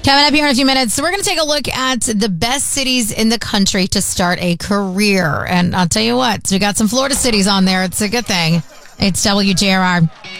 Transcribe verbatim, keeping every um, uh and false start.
Coming up here in a few minutes, we're going to take a look at the best cities in the country to start a career. And I'll tell you what, we got some Florida cities on there. It's a good thing. It's W J R R.